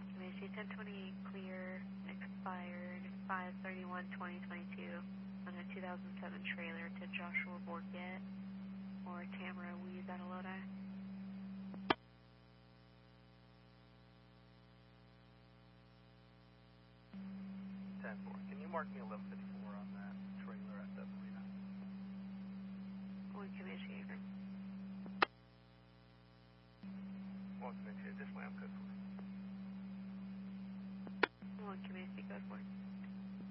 Community 1028 clear, expired 5/31/2022 on a 2007 trailer to Joshua Borgett or Tamara Wees out of Lodi. 10-4. Can you mark me 1154 on that trailer at the marina? One Community Acre. One Community, this way I'm good for. One Community, code 4.